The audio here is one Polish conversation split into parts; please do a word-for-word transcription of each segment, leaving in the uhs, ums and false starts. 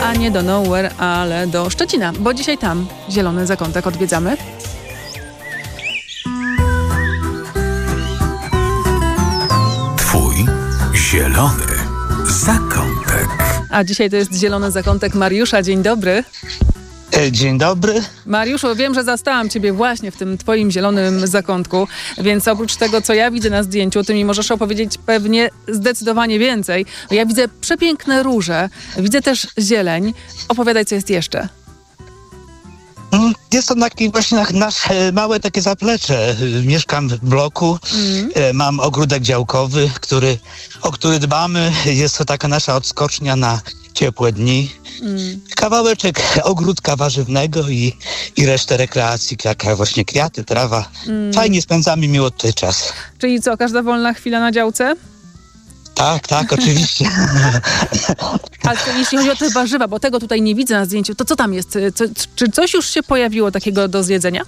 a nie do Nowhere, ale do Szczecina, bo dzisiaj tam Zielony Zakątek odwiedzamy. Twój Zielony Zakątek. A dzisiaj to jest Zielony Zakątek Mariusza. Dzień dobry. Dzień dobry. Mariuszu, wiem, że zastałam ciebie właśnie w tym twoim zielonym zakątku, więc oprócz tego, co ja widzę na zdjęciu, ty mi możesz opowiedzieć pewnie zdecydowanie więcej. Ja widzę przepiękne róże, widzę też zieleń. Opowiadaj, co jest jeszcze. Jest to taki właśnie nasze małe takie zaplecze. Mieszkam w bloku, mm. mam ogródek działkowy, który, o który dbamy. Jest to taka nasza odskocznia na ciepłe dni. Mm. Kawałeczek ogródka warzywnego i, i resztę rekreacji, taka właśnie kwiaty, trawa. Mm. Fajnie spędzamy miło tutaj czas. Czyli co, każda wolna chwila na działce? Tak, tak, oczywiście. A to, jeśli chodzi o te warzywa, bo tego tutaj nie widzę na zdjęciu, to co tam jest? Co, czy coś już się pojawiło takiego do zjedzenia?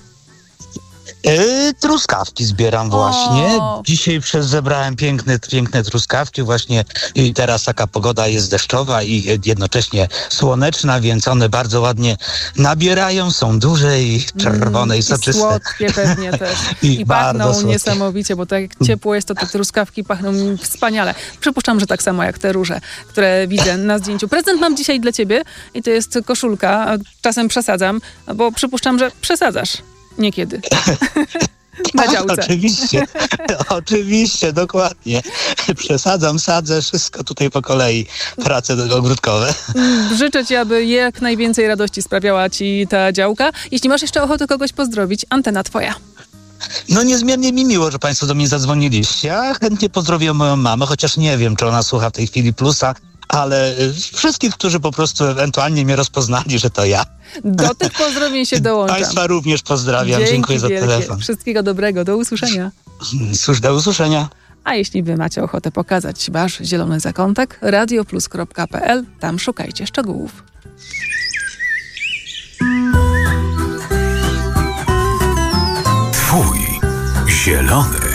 Yy, truskawki zbieram właśnie. O. Dzisiaj przez zebrałem piękne, piękne truskawki właśnie i teraz taka pogoda jest deszczowa i jednocześnie słoneczna, więc one bardzo ładnie nabierają, są duże i czerwone mm, i soczyste. I słodkie pewnie też. I, I pachną niesamowicie, bo tak jak ciepło jest, to te truskawki pachną wspaniale. Przypuszczam, że tak samo jak te róże, które widzę na zdjęciu. Prezent mam dzisiaj dla ciebie i to jest koszulka. Czasem przesadzam, bo przypuszczam, że przesadzasz. Niekiedy. Na działce. Oczywiście, oczywiście, dokładnie. Przesadzam, sadzę, wszystko tutaj po kolei. Prace ogródkowe. Życzę ci, aby jak najwięcej radości sprawiała ci ta działka. Jeśli masz jeszcze ochotę kogoś pozdrowić, antena twoja. No niezmiernie mi miło, że państwo do mnie zadzwoniliście. Ja chętnie pozdrowię moją mamę, chociaż nie wiem, czy ona słucha w tej chwili Plusa, ale wszystkich, którzy po prostu ewentualnie mnie rozpoznali, że to ja. Do tych pozdrowień się dołączam. Państwa również pozdrawiam. Dzięki Dziękuję wielkie. za telefon. Wszystkiego dobrego. Do usłyszenia. Cóż, do usłyszenia. A jeśli wy macie ochotę pokazać wasz zielony zakątek, radioplus kropka p l, tam szukajcie szczegółów. Twój Zielony